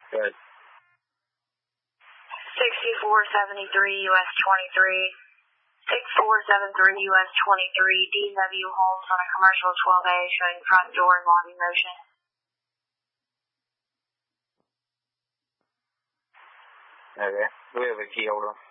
Good. 6473 US 23. 6473 US 23. DW Holmes on a commercial 12A showing front door and lobby motion. Okay. We have a key holder.